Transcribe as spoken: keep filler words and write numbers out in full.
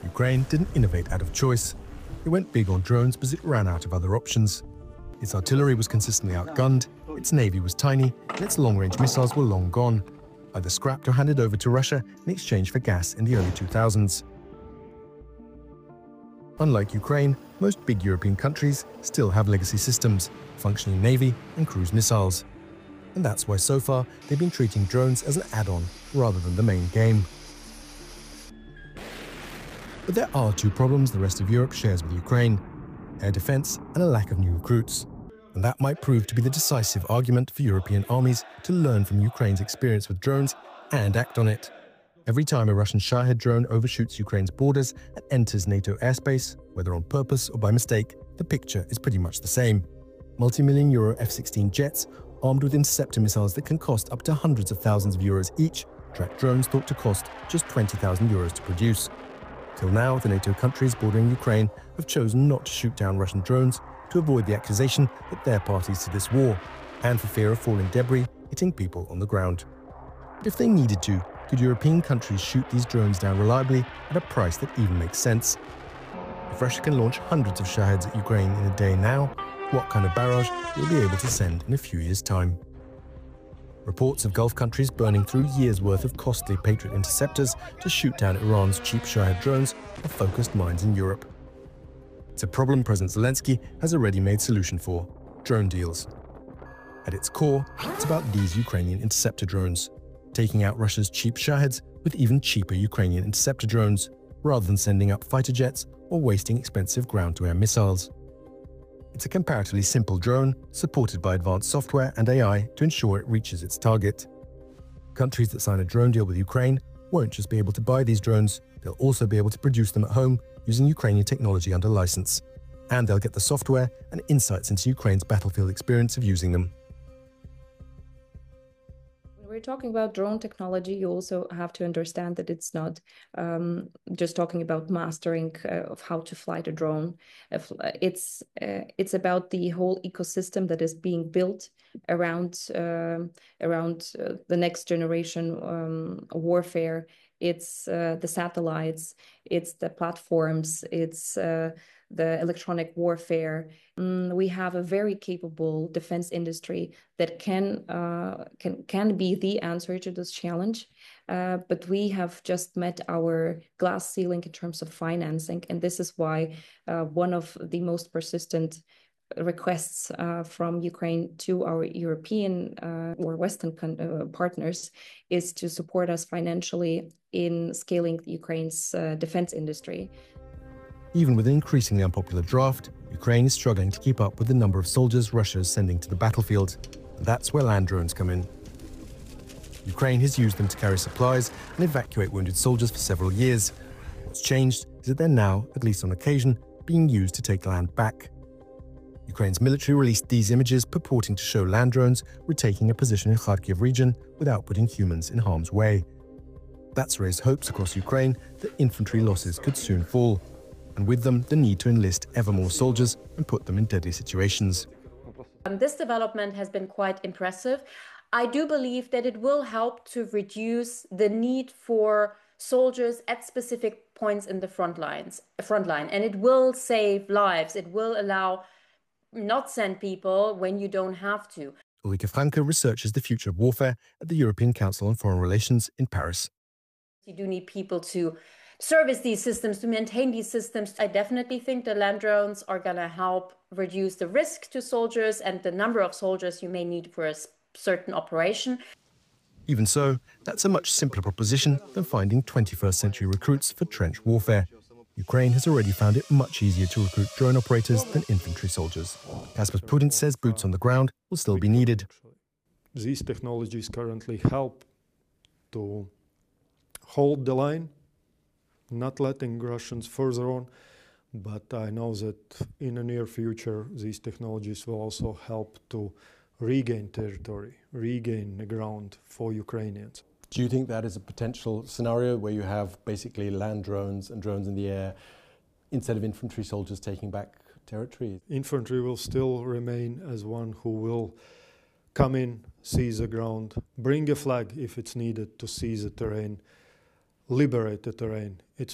Ukraine didn't innovate out of choice. It went big on drones because it ran out of other options. Its artillery was consistently outgunned, its navy was tiny, and its long-range missiles were long gone, either scrapped or handed over to Russia in exchange for gas in the early two thousands. Unlike Ukraine, most big European countries still have legacy systems, functioning navy and cruise missiles. And that's why so far they've been treating drones as an add-on rather than the main game. But there are two problems the rest of Europe shares with Ukraine: air defense and a lack of new recruits. And that might prove to be the decisive argument for European armies to learn from Ukraine's experience with drones and act on it. Every time a Russian Shahed drone overshoots Ukraine's borders and enters NATO airspace, whether on purpose or by mistake, the picture is pretty much the same. Multi-million euro F sixteen jets, armed with interceptor missiles that can cost up to hundreds of thousands of euros each, track drones thought to cost just twenty thousand euros to produce. Till now, the NATO countries bordering Ukraine have chosen not to shoot down Russian drones to avoid the accusation that they're parties to this war, and for fear of falling debris hitting people on the ground. But if they needed to, could European countries shoot these drones down reliably at a price that even makes sense? If Russia can launch hundreds of Shaheds at Ukraine in a day now, what kind of barrage will be able to send in a few years' time? Reports of Gulf countries burning through years' worth of costly Patriot interceptors to shoot down Iran's cheap Shahed drones have focused minds in Europe. It's a problem President Zelensky has a ready-made solution for: drone deals. At its core, it's about these Ukrainian interceptor drones, taking out Russia's cheap Shaheds with even cheaper Ukrainian interceptor drones, rather than sending up fighter jets or wasting expensive ground-to-air missiles. It's a comparatively simple drone, supported by advanced software and A I to ensure it reaches its target. Countries that sign a drone deal with Ukraine won't just be able to buy these drones, they'll also be able to produce them at home using Ukrainian technology under license. And they'll get the software and insights into Ukraine's battlefield experience of using them. When we're talking about drone technology, you also have to understand that it's not um, just talking about mastering uh, of how to fly the drone. It's uh, it's about the whole ecosystem that is being built around uh, around uh, the next generation um, warfare. It's uh, the satellites, it's the platforms, it's uh, the electronic warfare. Mm, we have a very capable defense industry that can uh, can can be the answer to this challenge. Uh, but we have just met our glass ceiling in terms of financing, and this is why uh, one of the most persistent requests uh, from Ukraine to our European uh, or Western uh, partners is to support us financially in scaling Ukraine's uh, defense industry. Even with an increasingly unpopular draft, Ukraine is struggling to keep up with the number of soldiers Russia is sending to the battlefield. And that's where land drones come in. Ukraine has used them to carry supplies and evacuate wounded soldiers for several years. What's changed is that they're now, at least on occasion, being used to take land back. Ukraine's military released these images purporting to show land drones retaking a position in Kharkiv region without putting humans in harm's way. That's raised hopes across Ukraine that infantry losses could soon fall, and with them the need to enlist ever more soldiers and put them in deadly situations. Um, this development has been quite impressive. I do believe that it will help to reduce the need for soldiers at specific points in the front lines, front line, and it will save lives. It will allow not send people when you don't have to. Ulrike Franke researches the future of warfare at the European Council on Foreign Relations in Paris. You do need people to service these systems, to maintain these systems. I definitely think the land drones are going to help reduce the risk to soldiers and the number of soldiers you may need for a certain operation. Even so, that's a much simpler proposition than finding twenty-first century recruits for trench warfare. Ukraine has already found it much easier to recruit drone operators than infantry soldiers. Kasper Prudence says boots on the ground will still be needed. These technologies currently help to hold the line, not letting Russians further on, but I know that in the near future these technologies will also help to regain territory, regain the ground for Ukrainians. Do you think that is a potential scenario where you have basically land drones and drones in the air instead of infantry soldiers taking back territory? Infantry will still remain as one who will come in, seize the ground, bring a flag if it's needed to seize the terrain, liberate the terrain. It's